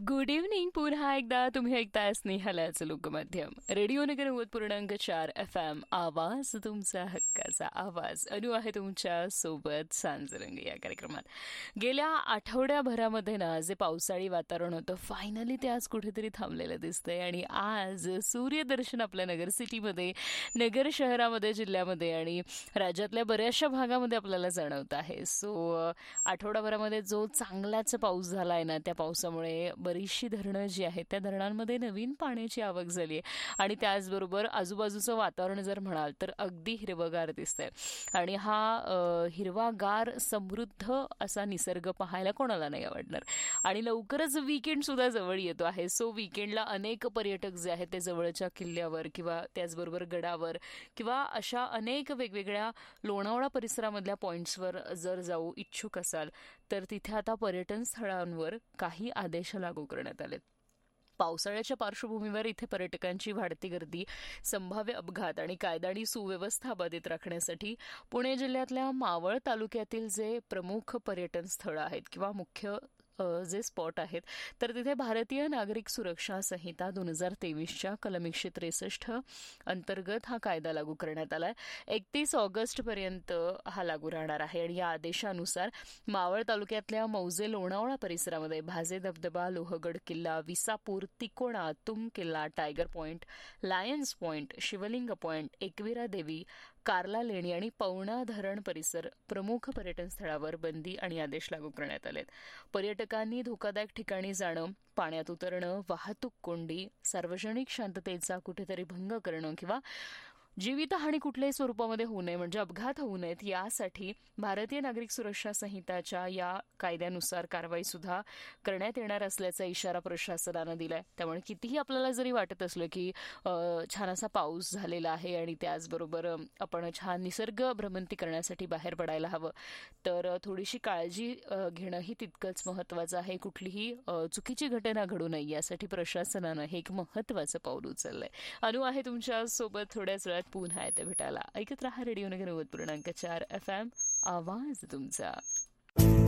Good evening. पुन्हा एकदा तुम्ही ऐकताय स्नेहलाचं लोकमाध्यम रेडिओ नगर 90.4 FM. आवाज तुमचा हक्काचा आवाज. अनु आहे तुमच्या सोबत सांजरंग या कार्यक्रमात. गेल्या आठवड्याभरामध्ये ना जे पावसाळी वातावरण होतं फायनली ते आज कुठेतरी थांबलेलं दिसतंय आणि आज सूर्यदर्शन आपल्या नगर सिटीमध्ये, नगर शहरामध्ये, जिल्ह्यामध्ये आणि राज्यातल्या बऱ्याचशा भागामध्ये आपल्याला जाणवत आहे. सो आठवडाभरामध्ये जो चांगलाच पाऊस झाला आहे ना, त्या पावसामुळे बरीचशी धरणं जी आहेत त्या धरणांमध्ये नवीन पाण्याची आवक झाली आहे आणि त्याचबरोबर आजूबाजूचं वातावरण जर म्हणाल तर अगदी हिरवगार दिसतंय. आणि हा हिरवागार समृद्ध असा निसर्ग पाहायला कोणाला नाही आवडणार. आणि लवकरच वीकेंड सुद्धा जवळ येतो आहे. सो वीकेंडला अनेक पर्यटक जे आहेत ते जवळच्या किल्ल्यावर किंवा त्याचबरोबर गडावर किंवा अशा अनेक वेगवेगळ्या लोणावळा परिसरामधल्या पॉईंट्सवर जर जाऊ इच्छुक असाल तर तिथे आता पर्यटन स्थळांवर काही आदेश लागू करण्यात आलेत. पावसाळ्याच्या पार्श्वभूमीवर इथे पर्यटकांची वाढती गर्दी, संभाव्य अपघात आणि कायदा आणि सुव्यवस्था बाधित राखण्यासाठी पुणे जिल्ह्यातल्या मावळ तालुक्यातील जे प्रमुख पर्यटन स्थळं आहेत किंवा मुख्य जे स्पॉट आहेत तर तिथे भारतीय नागरिक सुरक्षा संहिता 2023च्या कलम 163 अंतर्गत हा कायदा लागू करण्यात आलाय. 31 ऑगस्टपर्यंत हा लागू राहणार आहे आणि या आदेशानुसार मावळ तालुक्यातल्या मौजे लोणावळा परिसरामध्ये भाजे धबधबा, लोहगड किल्ला, विसापूर, तिकोणा, तुंग किल्ला, टायगर पॉइंट, लायन्स पॉइंट, शिवलिंग पॉइंट, एकविरा देवी, कार्ला लेणी आणि पवना धरण परिसर प्रमुख पर्यटन स्थळावर बंदी आणि आदेश लागू करण्यात आलेत. पर्यटकांनी धोकादायक ठिकाणी जाणं, पाण्यात उतरणं, वाहतूक कोंडी, सार्वजनिक शांततेचा कुठेतरी भंग करणं किंवा जीवितहानी कुठल्याही स्वरूपामध्ये होऊ नये म्हणजे अपघात होऊ नयेत यासाठी भारतीय नागरिक सुरक्षा संहिताच्या या कायद्यानुसार कारवाई सुद्धा करण्यात येणार असल्याचा इशारा प्रशासनानं दिलाय. त्यामुळे कितीही आपल्याला जरी वाटत असलं की छान असा पाऊस झालेला आहे आणि त्याचबरोबर आपण छान निसर्ग भ्रमंती करण्यासाठी बाहेर पडायला हवं तर थोडीशी काळजी घेणंही तितकंच महत्त्वाचं आहे. कुठलीही चुकीची घटना घडू नये यासाठी प्रशासनानं हे एक महत्त्वाचं पाऊल उचललंय. अनु आहे तुमच्या सोबत थोड्याच वेळात पुन्हा येते भेटायला. ऐकत रहा रेडिओ नगर 90.4 FM. आवाज तुमचा.